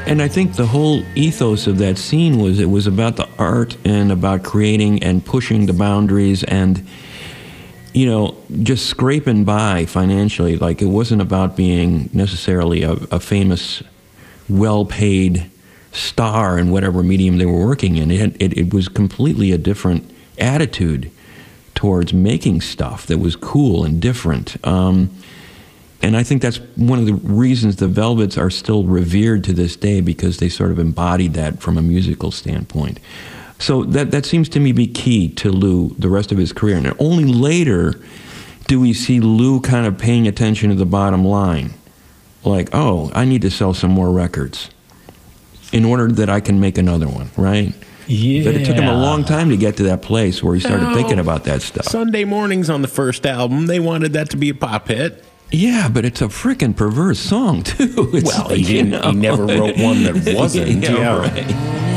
And I think the whole ethos of that scene was it was about the art and about creating and pushing the boundaries and, you know, just scraping by financially. Like, it wasn't about being necessarily a famous, well-paid star in whatever medium they were working in. It was completely a different attitude towards making stuff that was cool and different. And I think that's one of the reasons the Velvets are still revered to this day, because they sort of embodied that from a musical standpoint. So that seems to me be key to Lou the rest of his career. And only later do we see Lou kind of paying attention to the bottom line. Like, oh, I need to sell some more records in order that I can make another one, right? Yeah. But it took him a long time to get to that place where he started thinking about that stuff. Sunday Mornings on the first album, they wanted that to be a pop hit. Yeah, but it's a freaking perverse song, too. It's Well, he never wrote one that wasn't. Yeah, right.